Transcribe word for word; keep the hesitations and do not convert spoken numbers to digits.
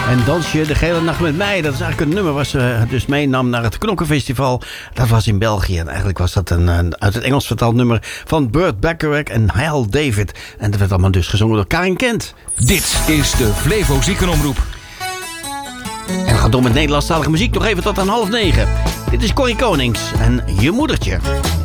En dans je de hele nacht met mij. Dat is eigenlijk een nummer wat ze dus meenam naar het Knokkenfestival. Dat was in België. En eigenlijk was dat een, een uit het Engels vertaald nummer van Burt Bacharach en Hal David. En dat werd allemaal dus gezongen door Karin Kent. Dit is de Flevo Ziekenomroep. En we gaan door met Nederlandstalige muziek nog even tot aan half negen. Dit is Corrie Konings en Je Moedertje.